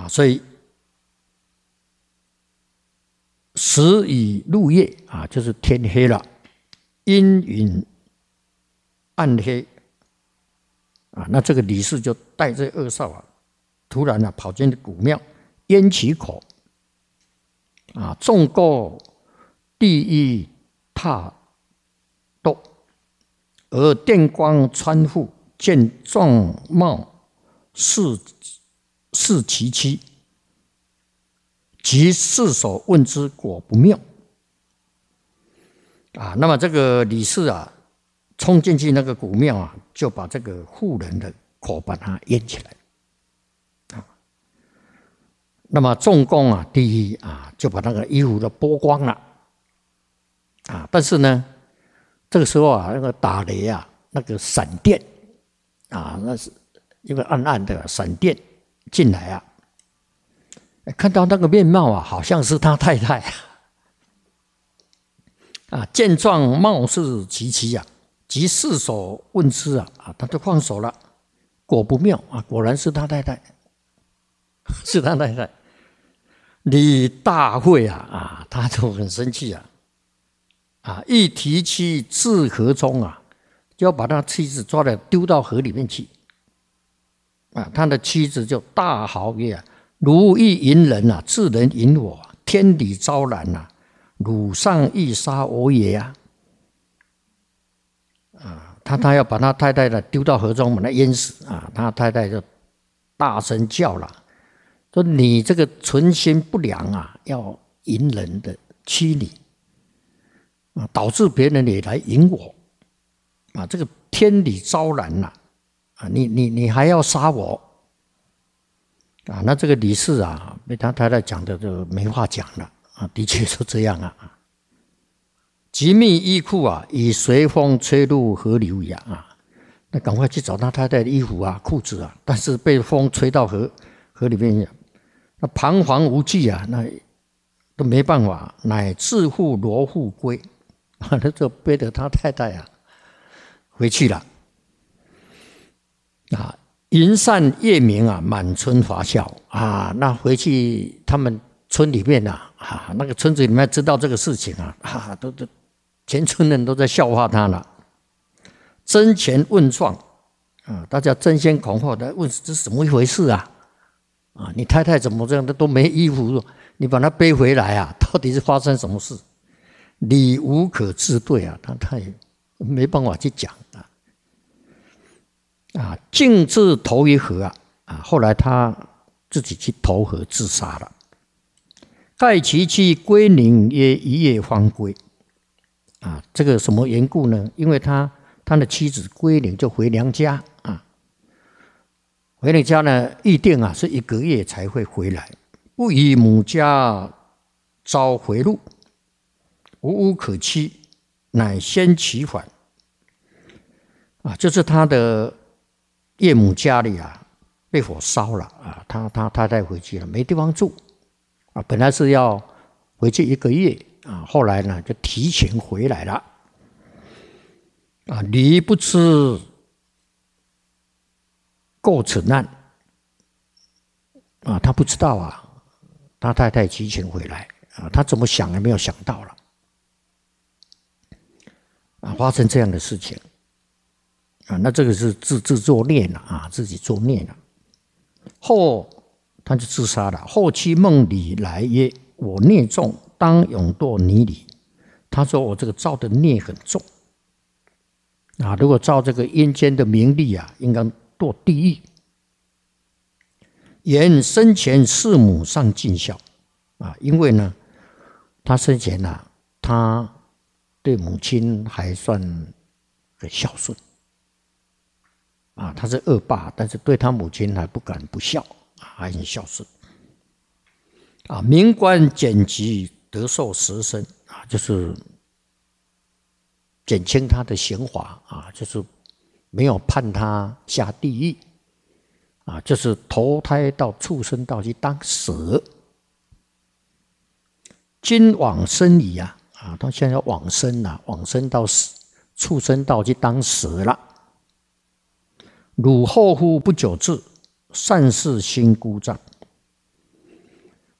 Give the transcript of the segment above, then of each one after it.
所以时已入夜就是天黑了，阴云暗黑那这个李氏就带着二少突然跑进古庙，淹其口纵过第一踏斗，而电光穿户，见状貌是其妻，即四手问之，果不妙那么这个李氏冲进去那个古庙就把这个妇人的口把它淹起来那么重工第一就把那个衣服都剥光了但是呢，这个时候那个打雷那个闪电那是一个暗暗的闪电进来看到那个面貌好像是他太太见状貌是其妻即四手问之他就放手了，果不妙果然是他太太，是他太太。李大会他就很生气一提妻至河中就要把他妻子抓来丢到河里面去他的妻子就大嚎曰汝亦淫人自人淫我，天理昭然汝上亦杀我也他要把他太太丢到河中把他淹死他太太就大声叫了，说你这个存心不良要淫人的妻女导致别人也来淫我这个天理昭然你还要杀我那这个李氏被他太太讲的就没话讲了的确是这样急密衣裤已随风吹入河流也那赶快去找他太太的衣服裤子但是被风吹到河里面那彷徨无计那都没办法，乃自负罗户归他就背着他太太回去了云散夜明满村华笑那回去他们村里面那个村子里面知道这个事情都全村人都在笑话他了。争前问状大家争先恐后的问这是怎么一回事你太太怎么这样都没衣服，你把她背回来到底是发生什么事？李无可自对他也没办法去讲径自投于河后来他自己去投河自杀了。盖其妻归宁约一夜方归这个什么缘故呢？因为他的妻子归宁就回娘家回娘家呢预定是1个月才会回来，不以母家召回路，无屋可栖，乃先其返就是他的岳母家里被火烧了他太太回去了没地方住本来是要回去1个月后来呢就提前回来了李不知构此难他不知道他太太提前回来他怎么想也没有想到了发生这样的事情那这个是自作孽了自己作孽了。后他就自杀了。后期梦里来曰：“我孽重，当永堕泥里。”他说我这个造的孽很重如果照这个阴间的名利应该堕地狱。言生前弑母尚尽孝因为呢，他生前他对母亲还算很孝顺他是恶霸，但是对他母亲还不敢不孝还很孝顺民官减级得受十身就是减轻他的刑罚就是没有判他下地狱就是投胎到畜生道去当蛇。今往生矣他现在要往生了，往生到畜生道去当蛇了。汝后乎不久至，善事心孤障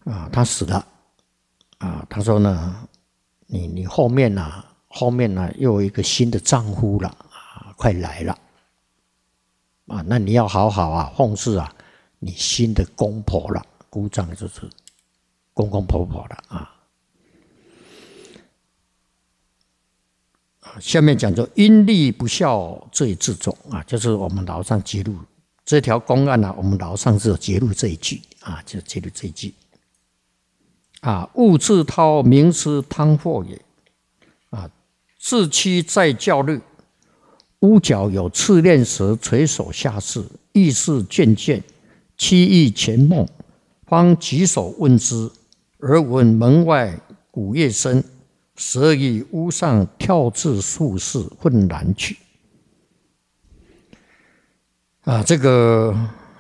啊，他死了啊。他说呢，你后面呢，又有一个新的丈夫了啊，快来了啊，那你要好好啊奉侍啊你新的公婆了，姑丈就是公公婆婆了啊。下面讲说因利不孝罪自重啊，就是我们老上揭露这条公案啊，我们老上是有揭露这一句啊，就揭露这一句啊，勿自掏明知汤祸也啊，自欺在教律，屋角有赤练蛇垂手下士，意是渐渐，期意前梦，方举手问之，而闻门外鼓乐声，蛇于屋上跳至数室，愤然去。啊，这个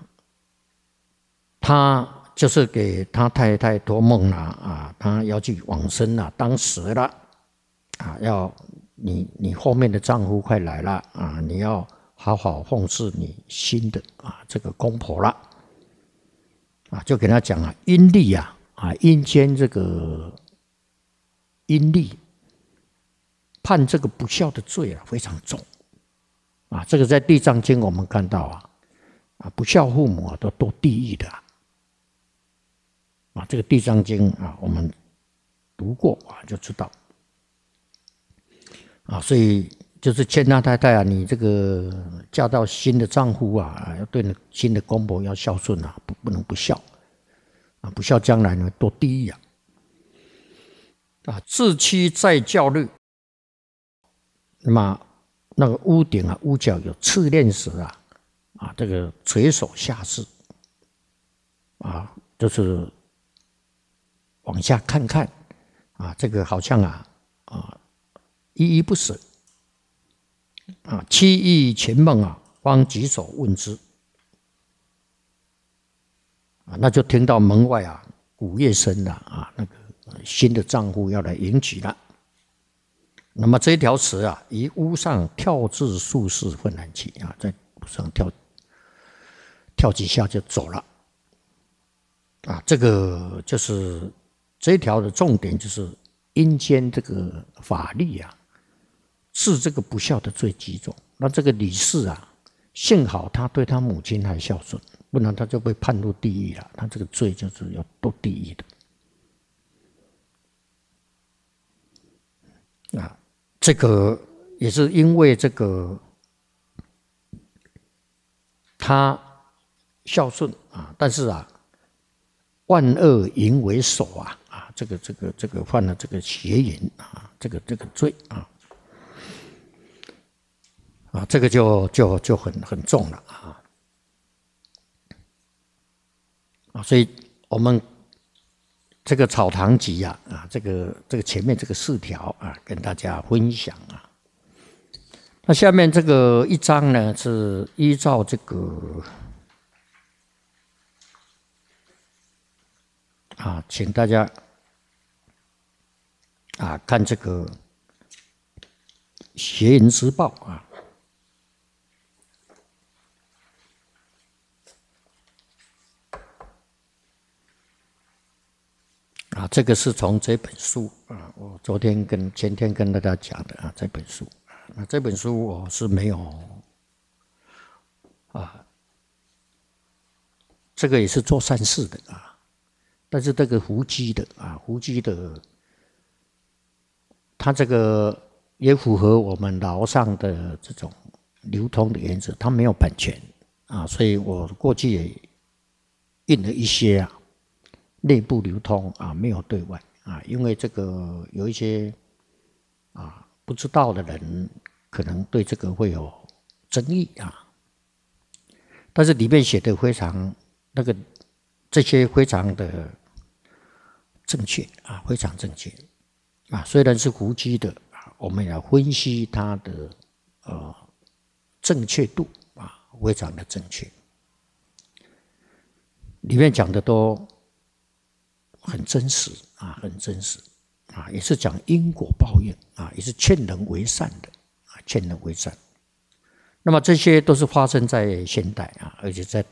他就是给他太太托梦了啊，他要去往生了，当时了啊，要你后面的丈夫快来了啊，你要好好奉侍你新的啊这个公婆了啊，就给他讲啊，阴历啊阴间这个阴历判这个不孝的罪啊非常重啊，这个在地藏经我们看到啊不孝父母都堕地狱的啊，这个地藏经啊我们读过啊就知道啊，所以就是劝他太太啊，你这个嫁到新的丈夫啊，要对你新的公婆要孝顺啊，不能不孝啊，不孝将来呢堕地狱啊，自欺在教律。那么那个屋顶啊，屋角有赤练蛇啊，这个垂手下士啊，就是往下看看啊，这个好像依依不舍啊，期意前梦啊，方举手问之啊，那就听到门外啊鼓乐声了啊，那个新的丈夫要来迎娶了。那么这条蛇啊，于屋上跳至数室，愤然去啊，在屋上跳几下就走了啊。这个就是这条的重点，就是阴间这个法律啊，治这个不孝的最极重。那这个李氏啊，幸好他对他母亲还孝顺，不然他就被判入地狱了。他这个罪就是要堕地狱的啊。这个也是因为这个他孝顺啊，但是啊，万恶淫为首这个犯了这个邪淫啊，这个罪啊，这个就很重了啊，所以我们这个草堂集这个前面这个4条跟大家分享那下面这个1章呢，是依照这个请大家看这个邪淫之报这个是从这本书我昨天跟前天跟大家讲的这本书那这本书我是没有这个也是做善事的但是这个胡姬的它这个也符合我们劳上的这种流通的原则，它没有版权所以我过去也印了一些内部流通没有对外因为这个有一些不知道的人可能对这个会有争议但是里面写的非常这些非常的正确非常正确虽然是胡姬的我们要分析它的正确度非常的正确，里面讲的都很真实很真实也是讲因果报应也是劝人为善的劝人为善。那么这些都是发生在现代而且在